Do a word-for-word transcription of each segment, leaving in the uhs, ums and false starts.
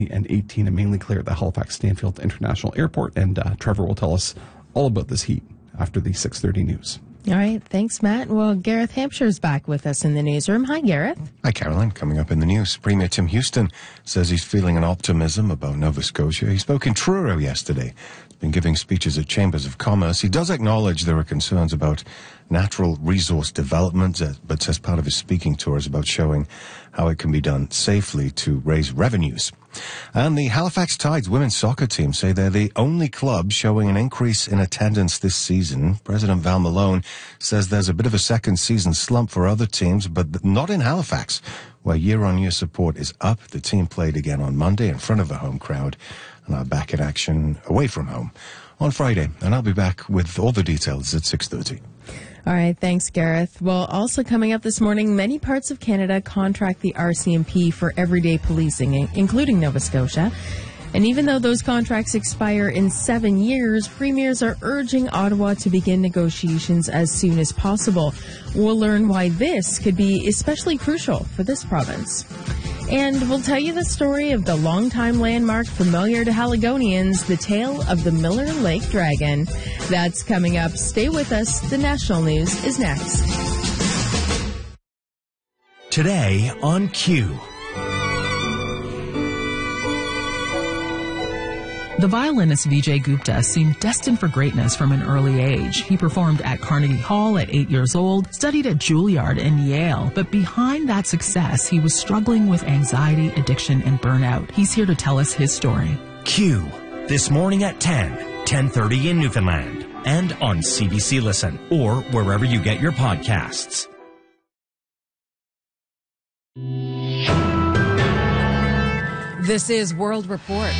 and eighteen and mainly clear at the Halifax Stanfield International Airport. And uh, Trevor will tell us all about this heat after the six thirty news. All right. Thanks, Matt. Well, Gareth Hampshire's back with us in the newsroom. Hi, Gareth. Hi, Caroline. Coming up in the news, Premier Tim Houston says he's feeling an optimism about Nova Scotia. He spoke in Truro yesterday. He's been giving speeches at Chambers of Commerce. He does acknowledge there are concerns about natural resource development, uh, but says part of his speaking tour is about showing how it can be done safely to raise revenues. And the Halifax Tides women's soccer team say they're the only club showing an increase in attendance this season. President Val Malone says there's a bit of a second season slump for other teams, but not in Halifax, where year-on-year support is up. The team played again on Monday in front of a home crowd and are back in action away from home on Friday. And I'll be back with all the details at six thirty. All right, thanks, Gareth. Well, also coming up this morning, many parts of Canada contract the R C M P for everyday policing, including Nova Scotia. And even though those contracts expire in seven years, premiers are urging Ottawa to begin negotiations as soon as possible. We'll learn why this could be especially crucial for this province. And we'll tell you the story of the longtime landmark familiar to Haligonians, the tale of the Miller Lake Dragon. That's coming up. Stay with us. The national news is next. Today on Q. The violinist Vijay Gupta seemed destined for greatness from an early age. He performed at Carnegie Hall at eight years old, studied at Juilliard and Yale, but behind that success, he was struggling with anxiety, addiction, and burnout. He's here to tell us his story. Q, this morning at ten, ten thirty in Newfoundland, and on C B C Listen, or wherever you get your podcasts. This is World Report.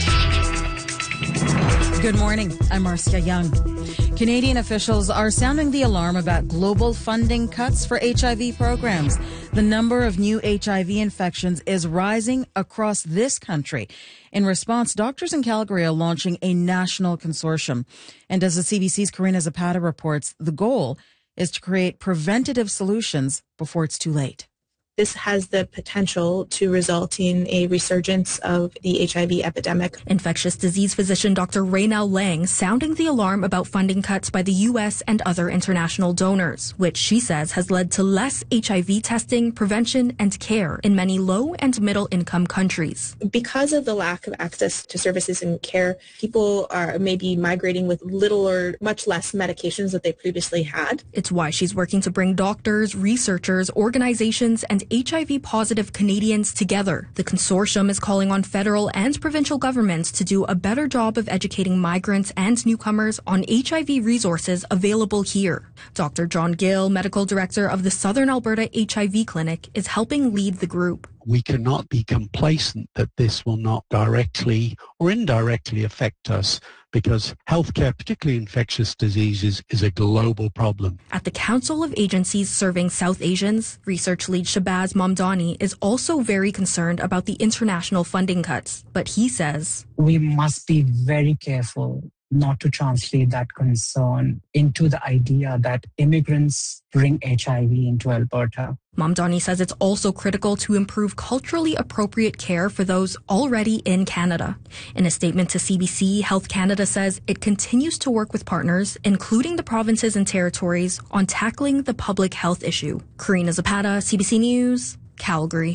Good morning. I'm Marcia Young. Canadian officials are sounding the alarm about global funding cuts for H I V programs. The number of new H I V infections is rising across this country. In response, doctors in Calgary are launching a national consortium. And as the C B C's Karina Zapata reports, the goal is to create preventative solutions before it's too late. This has the potential to result in a resurgence of the H I V epidemic. Infectious disease physician Doctor Raynell Lang sounding the alarm about funding cuts by the U S and other international donors, which she says has led to less H I V testing, prevention, and care in many low and middle income countries. Because of the lack of access to services and care, people are maybe migrating with little or much less medications that they previously had. It's why she's working to bring doctors, researchers, organizations, and H I V-positive Canadians together. The consortium is calling on federal and provincial governments to do a better job of educating migrants and newcomers on H I V resources available here. Doctor John Gill, medical director of the Southern Alberta H I V Clinic, is helping lead the group. We cannot be complacent that this will not directly or indirectly affect us, because healthcare, particularly infectious diseases, is a global problem. At the Council of Agencies Serving South Asians, research lead Shabazz Mamdani is also very concerned about the international funding cuts. But he says, we must be very careful not to translate that concern into the idea that immigrants bring H I V into Alberta. Mamdani says it's also critical to improve culturally appropriate care for those already in Canada. In a statement to C B C, Health Canada says it continues to work with partners, including the provinces and territories, on tackling the public health issue. Karina Zapata, C B C News, Calgary.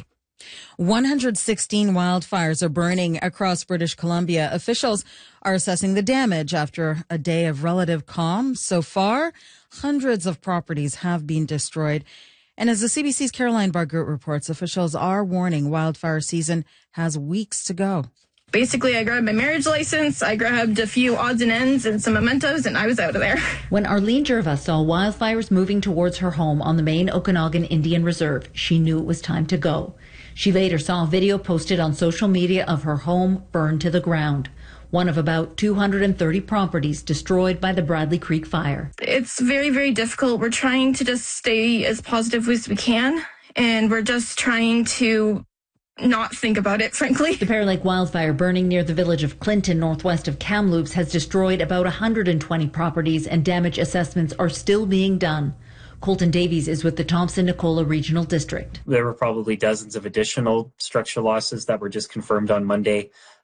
one hundred sixteen wildfires are burning across British Columbia. Officials are assessing the damage after a day of relative calm. So far, hundreds of properties have been destroyed. And as the C B C's Caroline Bargut reports, officials are warning wildfire season has weeks to go. Basically, I grabbed my marriage license, I grabbed a few odds and ends and some mementos, and I was out of there. When Arlene Jerva saw wildfires moving towards her home on the main Okanagan Indian Reserve, she knew it was time to go. She later saw a video posted on social media of her home burned to the ground, one of about two hundred thirty properties destroyed by the Bradley Creek fire. It's very, very difficult. We're trying to just stay as positive as we can, and we're just trying to not think about it, frankly. The Pear Lake wildfire burning near the village of Clinton, northwest of Kamloops, has destroyed about one hundred twenty properties, and damage assessments are still being done. Colton Davies is with the Thompson-Nicola Regional District. There were probably dozens of additional structure losses that were just confirmed on Monday.